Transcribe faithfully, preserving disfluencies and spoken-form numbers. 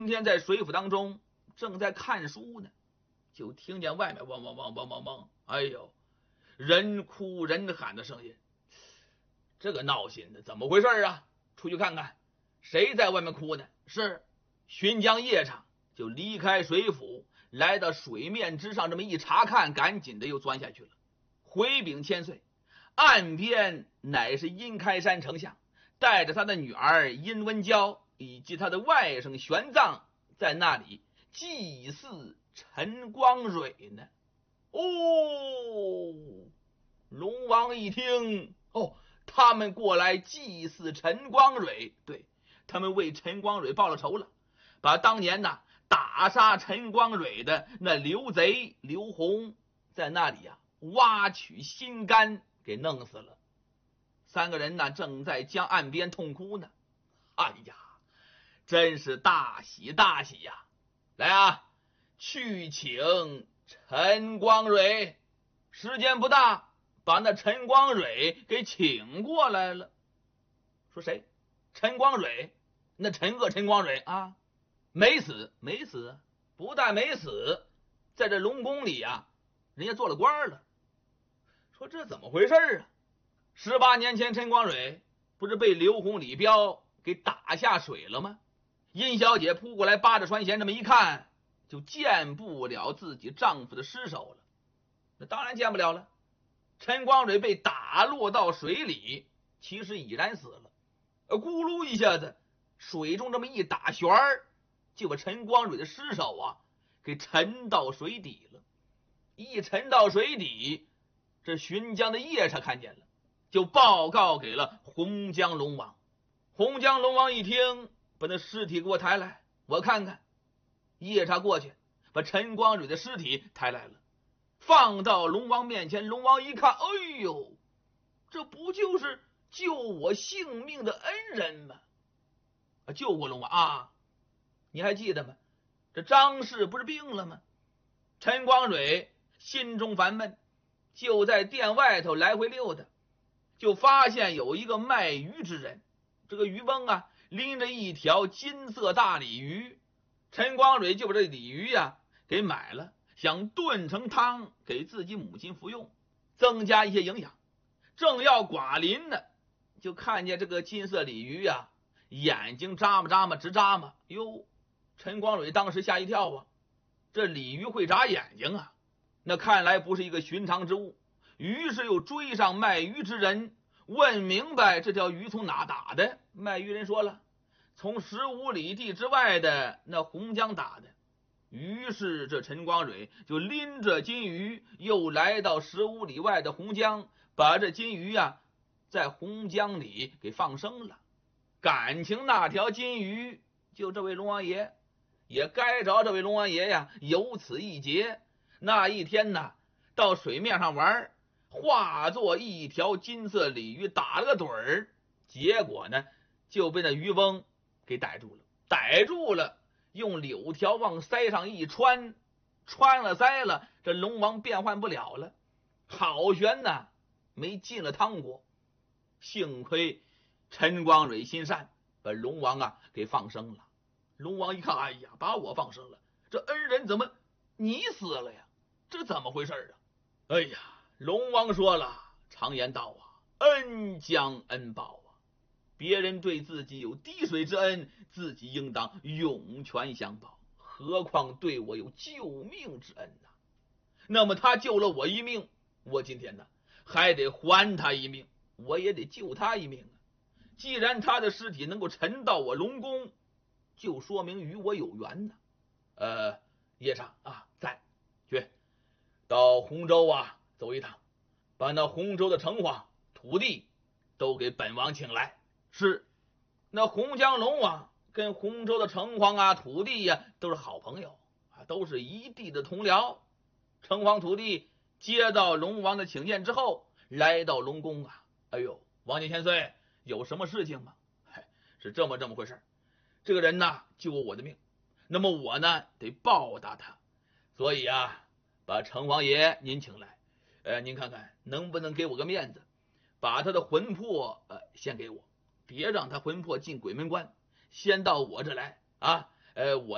今天在水府当中正在看书呢，就听见外面嗡嗡嗡嗡嗡嗡，哎呦，人哭人喊的声音。这个闹心的，怎么回事啊？出去看看，谁在外面哭呢？是巡江夜叉，就离开水府，来到水面之上，这么一查看，赶紧的又钻下去了。回禀千岁，岸边乃是殷开山丞相带着他的女儿殷温娇以及他的外甥玄奘在那里祭祀陈光蕊呢。哦，龙王一听，哦，他们过来祭祀陈光蕊，对，他们为陈光蕊报了仇了，把当年呢打杀陈光蕊的那刘贼刘洪在那里呀、啊、挖取心肝给弄死了。三个人呢正在江岸边痛哭呢。哎呀，真是大喜大喜呀！来啊，去请陈光蕊。时间不大，把那陈光蕊给请过来了。说谁？陈光蕊？那陈个陈光蕊啊，没死，没死，不但没死，在这龙宫里啊，人家做了官了。说这怎么回事啊？十八年前，陈光蕊不是被刘洪、李彪给打下水了吗？殷小姐扑过来，扒着船舷，这么一看，就见不了自己丈夫的尸首了。那当然见不了了。陈光蕊被打落到水里，其实已然死了。呃，咕噜一下子，水中这么一打旋儿，就把陈光蕊的尸首啊给沉到水底了。一沉到水底，这巡江的夜叉看见了，就报告给了洪江龙王。洪江龙王一听，把那尸体给我抬来，我看看。夜叉过去，把陈光蕊的尸体抬来了，放到龙王面前。龙王一看，哎呦，这不就是救我性命的恩人吗？啊，救过龙王啊！你还记得吗？这张氏不是病了吗？陈光蕊心中烦闷，就在店外头来回溜达，就发现有一个卖鱼之人。这个渔翁啊，拎着一条金色大鲤鱼。陈光蕊就把这鲤鱼呀、啊、给买了，想炖成汤给自己母亲服用，增加一些营养。正要寡临呢，就看见这个金色鲤鱼呀、啊，眼睛眨巴眨巴直眨巴。哟，陈光蕊当时吓一跳啊，这鲤鱼会眨眼睛啊，那看来不是一个寻常之物。于是又追上卖鱼之人，问明白这条鱼从哪打的。卖鱼人说了，从十五里地之外的那洪江打的。于是这陈光蕊就拎着金鱼又来到十五里外的洪江，把这金鱼啊在洪江里给放生了。感情那条金鱼就这位龙王爷也该着这位龙王爷呀有此一劫。那一天呢，到水面上玩，化作一条金色鲤鱼打了个盹儿，结果呢就被那渔翁给逮住了。逮住了，用柳条往腮上一穿，穿了腮了，这龙王变换不了了。好悬呐，没进了汤锅。幸亏陈光蕊心善，把龙王啊给放生了。龙王一看，哎呀，把我放生了，这恩人怎么你死了呀？这怎么回事啊？哎呀，龙王说了，常言道啊，恩将恩报啊，别人对自己有滴水之恩，自己应当涌泉相报，何况对我有救命之恩呢？那么他救了我一命，我今天呢还得还他一命，我也得救他一命啊。既然他的尸体能够沉到我龙宫，就说明与我有缘呢。呃，夜叉啊，在去到洪州啊走一趟，把那洪州的城隍、土地都给本王请来。是，那洪江龙王跟洪州的城隍啊、土地呀、啊、都是好朋友啊，都是一地的同僚。城隍、土地接到龙王的请见之后，来到龙宫啊，哎呦，王爷千岁，有什么事情吗？嗨，是这么这么回事。这个人呢救我的命，那么我呢得报答他，所以啊，把城隍爷您请来，呃，您看看能不能给我个面子，把他的魂魄呃先给我，别让他魂魄进鬼门关，先到我这来啊，呃，我。